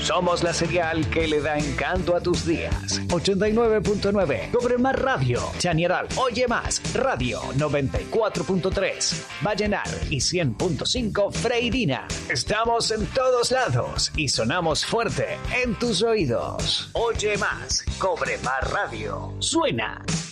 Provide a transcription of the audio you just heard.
Somos la señal que le da encanto a tus días. 89.9 Cobre Más Radio. Chañaral Oye Más Radio. 94.3 Vallenar y 100.5 Freirina. Estamos en todos lados y sonamos fuerte en tus oídos. Oye Más Cobre Más Radio. Suena